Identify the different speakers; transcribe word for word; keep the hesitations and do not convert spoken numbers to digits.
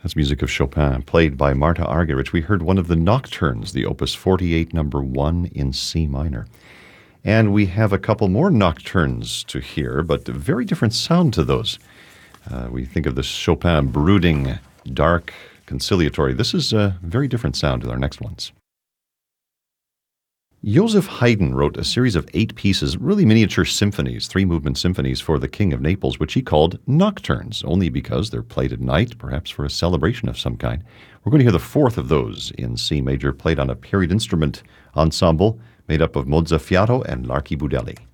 Speaker 1: That's music of Chopin, played by Marta Argerich. We heard one of the nocturnes, the Opus forty-eight, number one in C minor. And we have a couple more nocturnes to hear, but a very different sound to those. Uh, we think of the Chopin brooding, dark, conciliatory. This is a very different sound to our next ones. Joseph Haydn wrote a series of eight pieces, really miniature symphonies, three-movement symphonies for the King of Naples, which he called nocturnes, only because they're played at night, perhaps for a celebration of some kind. We're going to hear the fourth of those in C major, played on a period instrument ensemble made up of mozzafiato and l'archibudelli.